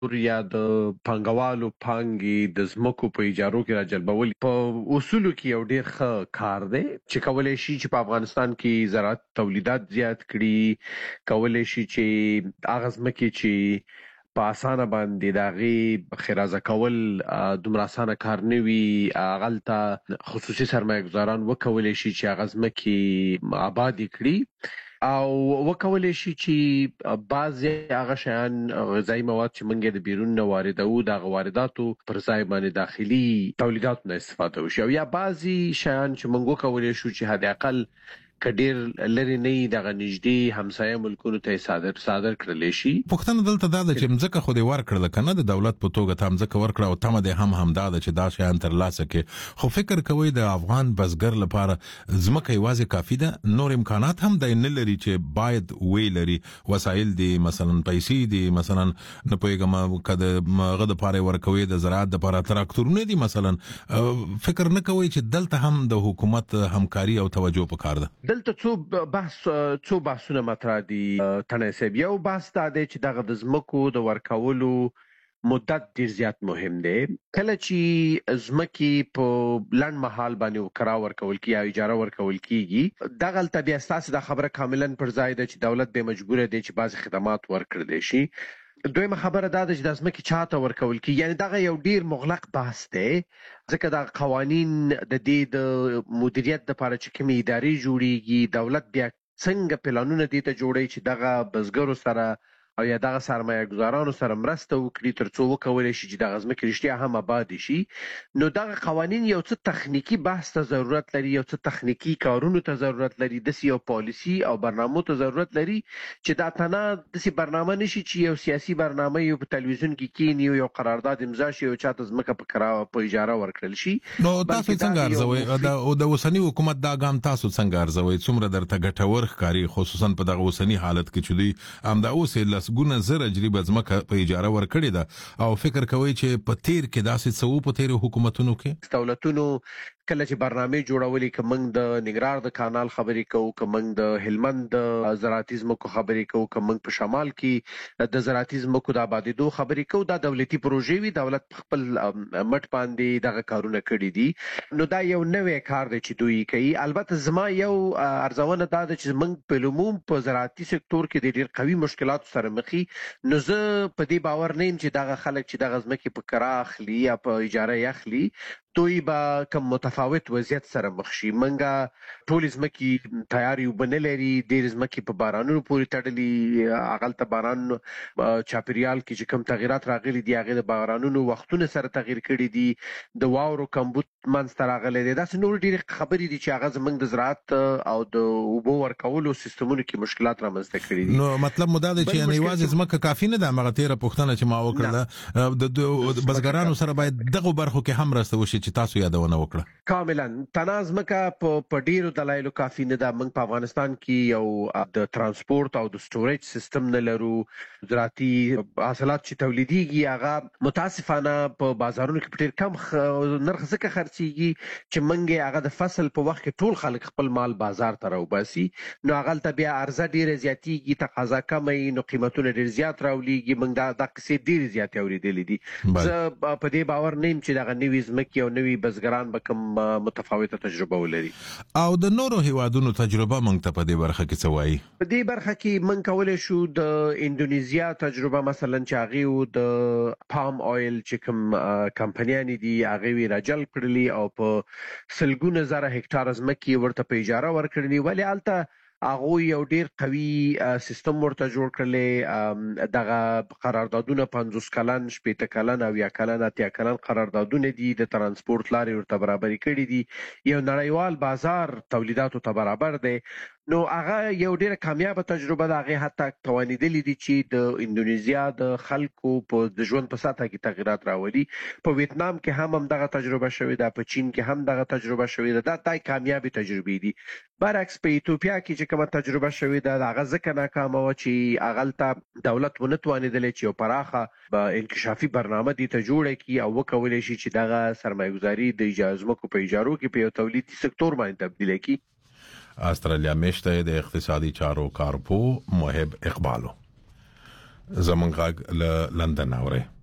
یا د پانګوالو پانګي د زمکو په ایجارو کې راجلبول په اصولو کې یو ډیر ښه کار دی چې کولای شي چې په افغانستان کې زراعت تولیدات زیات کړي، کولای شي چې هغه زمکې چې په اسانه باندې داغي خرازه کول دومره اسانه کار نه وي، غلطه خصوصي سرمایه گذاران وکولای شي چې هغه زمکې آباد کړي او وکولای شي چې بعضی هغه شیان غذایی مواد چې منګه د بیرون نه واردو د وارداتو پر ځای باندې داخلي تولیدات نه استفاده وشي، او یا بعضی شیان چې منګو کولای شو چې حد اقل کډیر لري نه د غنجدي همسایه ملکونو ته صادر کړل شي. پښتنه دلته دا چې مزکه خو دې ورکړل کنه د دولت په توګه ته مزکه ورکړه او تمه دې هم دا چې دا شیان تر لاسه کې، خو فکر کوي د افغان بزګر لپاره زمکه یوازې کافي ده، نور امکانات هم د نه لري چې باید وی لري، وسایل دي مثلا پیسې دي مثلا نه پوهیږم کده غد لپاره ورکوي د زراعت لپاره تراکتورونه دي مثلا، فکر نه کوي چې دلته هم د حکومت همکاري او توجه پکار ده. دلته څو بحثونه مطرح دي تناسب. یو بحث دا دی چې دغه د زمکو د ورکولو مدت ډیر زیات مهم دی. کله چې زمکې په لنډ مهال باندې کرا ورکول کی یا اجاره ورکول کیږي، دغه بیا ستاسو د خبره کاملا پر ځای ده چې دولت به مجبور دی چې بعض خدمات ورکړي شي. دویمه خبره دا ده چې د ځمکې چاته ورکول کی، یعنی دغه یو ډیر مغلق بحث دی ځکه دا قوانین د دې د مدیریت لپاره چې کومې ادارې جوړیږي، دولت بیا څنګه پلانونه دي ته جوړي چې دغه بزګرو سره او یا دغه سرمایه گذارانو سره مرسته وکړي ترڅو وکولای شي چې دغه ځمکې رښتیا هم آباد شي. نو دغه قوانین یو څه تخنیکی بحث ته ضرورت لري، یو څه تخنیکی کارونو ته ضرورت لري، د یو پالیسی او برنامه ته ضرورت لري چې دا تنه د برنامه نشي چې یو سیاسي برنامه یو په تلویزیون کې کینی یو قرارداد امضا شي او چاته ځمکه په کرا په اجاره ورکړل شي. نو تاسو څنګه ارزوي او د اوسنی حکومت دا ګام تاسو څنګه ارزوي، څومره درته ګټور ښکاري خصوصا په دغه اوسنی حالت کې چې دوی هم دا اوسه لسګونه زره اجربه ځمکه په اجاره ورکړي ده او فکر کوي چې په تیر کې داسې څو په تیر حکومتونو کې دولتونو کله چې برنامه جوړولې کوم د نګرار د کانال خبرې کوو، کوم د هلمند د زراعتي ځمکو خبرې کوو، کوم په شمال کې د زراعتي ځمکو د آبادیدو خبرې کوو، دا دولتي پروژې وي، دولت خپل مټ باندې دغه کارونه کړي دي. نو دا یو نوې کار دی چې دوی کوي. البته زما یو ارزونه دا ده چې موږ په عموم په زراعتي سکتور کې ډېر قوي مشکلات سره مخ یو، نو زه په دې باور نه یم چې دغه خلک چې دغه ځمکې په کرا اخلي یا په اجاره اخلي دوی به کوم متفاوت وضعیت سره مخ شي. منګه ټول ځمکې تیاری وبنه لري، ډېر ځمکې په بارانونو پورې تړلي، اغلته باران چاپیریال کې چې کوم تغیرات راغلي دي هغه د بارانونو وختونه سره تغیر کړي دي، د واورو کمبود منځ ته راغلي دي. دا نور ډېر خبرې دي چې هغه زموږ د زراعت او د اوبو ورکولو سیستمونو کې مشکلات رامنځته کړي دي. نو مطلب مو دا دی چې یوازې ځمکه کافي نه ده، مغه تیره پوښتنه چې ما وکړه د بزګرانو سره باید دغه برخو کې هم راسته وشي چې تاسو یادونه وکړه. کاملا تنازمکه په ډیرو دلایلو کافي نه ده. موږ په افغانستان کې یو د ترانسپورت او د سټوریج سیستم نه لرو. زراعتي حاصلات چې تولیديږي هغه متاسفانه په بازارونو کې ډیر کم نرخ ځکه خرڅيږي چې موږ هغه د فصل په وخت کې ټول خلک خپل مال بازار ته راوباسي، نو هغه ته بیا عرضه ډیره زیاتیږي، تقاضا کمه، نو قیمتونه ډیر زیات راولېږي. موږ دا قصې ډیر زیات اوریدلې دي. زه په دې باور نه یم چې دغه نوې ځمکې او نوې بزګران به کوم متفاوته تجربه ولري. او د نورو هیوادونو تجربه مونږ ته په دې برخه کې څه وایي؟ په دې برخه کې مونږ کولای شو د انډونیزیا تجربه مثلا چې هغه و د پام اویل چې کوم کمپنیان دي هغه وی راجل کړلی او په سلګونه زره هکتار ځمکې ورته په اجاره ورکړلی، ولی الته هغه یو ډیر قوي سیستم ورته جوړ کړل. دغه قراردادونه 50 کلن، 60 کلن او یا کلن، 80 کلن قراردادونه دي، د ترانسپورت لارې ورته برابر کړي دي، یو نړیوال بازار تولیداتو ته برابر دی. نو هغه یو ډیره کامیابه تجربه ده. هغه حتی توانیدلې دي چې د انډونیزیا د خلکو په د ژوند په سطح کې تغیرات راولي. په ویتنام کې هم دغه تجربه شوې ده، په چین کې هم دغه تجربه شوې ده. دا کامیابی تجربې دي. برعکس په ایتوپیا کې چې کومه تجربه شوې ده هغه ځکه ناکامه و چې هغه دولت ونه توانیدل چې یو پراخه انکشافي برنامه دي ته جوړه کړي او وکولای شي چې دغه سرمایه‌گذاري د اجازه مکو په اجارو کې په یو تولیدي سکتور باندې تبدیل کړي. استرالیا میشته د اقتصادي چارو کارپو محب اقبالو زمونږ غږ له لندن اوري.